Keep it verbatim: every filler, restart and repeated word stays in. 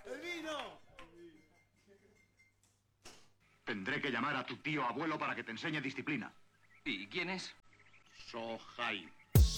¡El vino! Tendré que llamar a tu tío abuelo para que te enseñe disciplina. ¿Y quién es? Sohai.